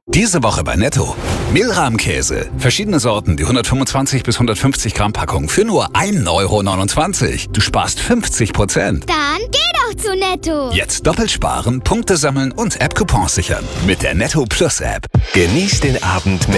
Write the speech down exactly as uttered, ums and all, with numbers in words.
Diese Woche bei Netto. Mehlrahmkäse. Verschiedene Sorten, die hundertfünfundzwanzig bis hundertfünfzig Gramm Packung für nur ein Euro neunundzwanzig. Du sparst fünfzig Prozent. Dann geh doch zu Netto. Jetzt doppelt sparen, Punkte sammeln und App-Coupons sichern. Mit der Netto Plus App. Genieß den Abend mit